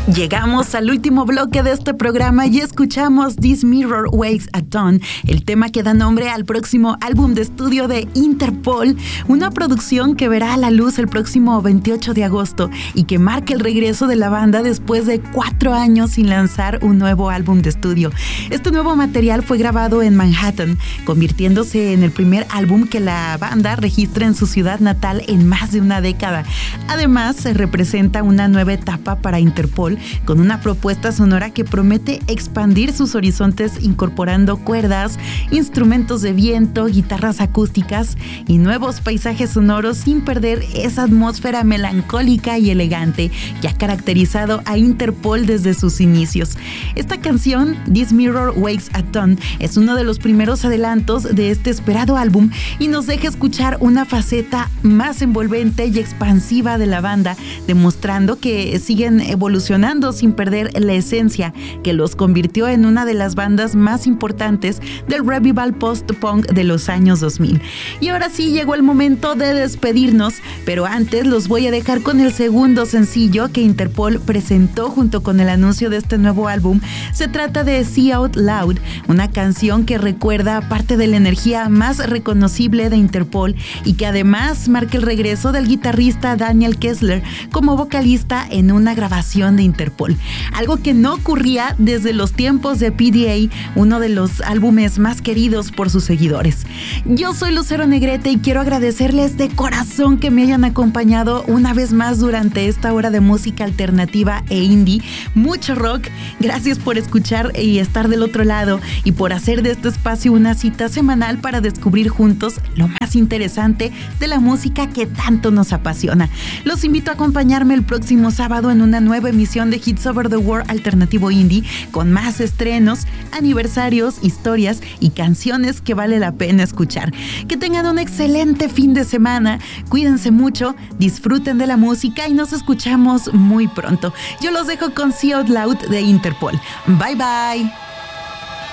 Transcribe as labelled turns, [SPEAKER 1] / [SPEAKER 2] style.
[SPEAKER 1] Llegamos al último bloque de este programa y escuchamos This Mirror Wakes at Dawn, el tema que da nombre al próximo álbum de estudio de Interpol, una producción que verá a la luz el próximo 28 de agosto y que marca el regreso de la banda después de 4 años sin lanzar un nuevo álbum de estudio. Este nuevo material fue grabado en Manhattan, convirtiéndose en el primer álbum que la banda registra en su ciudad natal en más de una década. Además, se representa una nueva etapa para Interpol, con una propuesta sonora que promete expandir sus horizontes incorporando cuerdas, instrumentos de viento, guitarras acústicas y nuevos paisajes sonoros sin perder esa atmósfera melancólica y elegante que ha caracterizado a Interpol desde sus inicios. Esta canción, This Mirror Wakes at Dawn, es uno de los primeros adelantos de este esperado álbum y nos deja escuchar una faceta más envolvente y expansiva de la banda, demostrando que siguen evolucionando sin perder la esencia que los convirtió en una de las bandas más importantes del revival post-punk de los años 2000. Y ahora sí llegó el momento de despedirnos, pero antes los voy a dejar con el segundo sencillo que Interpol presentó junto con el anuncio de este nuevo álbum. Se trata de See Out Loud, una canción que recuerda parte de la energía más reconocible de Interpol y que además marca el regreso del guitarrista Daniel Kessler como vocalista en una grabación de Interpol, algo que no ocurría desde los tiempos de PDA, uno de los álbumes más queridos por sus seguidores. Yo soy Lucero Negrete y quiero agradecerles de corazón que me hayan acompañado una vez más durante esta hora de música alternativa e indie, mucho rock. Gracias por escuchar y estar del otro lado y por hacer de este espacio una cita semanal para descubrir juntos lo más interesante de la música que tanto nos apasiona. Los invito a acompañarme el próximo sábado en una nueva emisión de Hits Over the World Alternativo Indie con más estrenos, aniversarios, historias y canciones que vale la pena escuchar. Que tengan un excelente fin de semana, cuídense mucho, disfruten de la música y nos escuchamos muy pronto. Yo los dejo con See Out Loud de Interpol. Bye bye.